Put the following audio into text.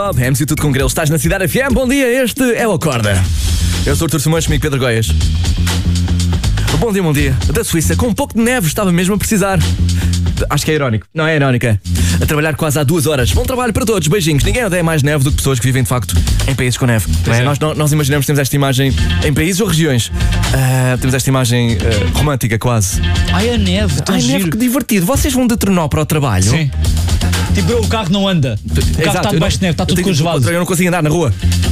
MC Tudo com Grelo, estás na Cidade FM, bom dia, este é o Acorda. Eu sou o Artur Simões, comigo Pedro Goias. Bom dia, da Suíça, com um pouco de neve, estava mesmo a precisar. Acho que é irónico, não é irónico, é? A trabalhar quase há 2 horas. Bom trabalho para todos, beijinhos. Ninguém odeia mais neve do que pessoas que vivem de facto em países com neve. Nós imaginamos que temos esta imagem em países ou regiões. Temos esta imagem romântica quase. Ai, a neve, tão giro. Neve, que divertido. Vocês vão de trenó para o trabalho? Sim. Tipo, o carro não anda. O carro está debaixo de neve, está tudo congelado. Eu não consigo andar na rua.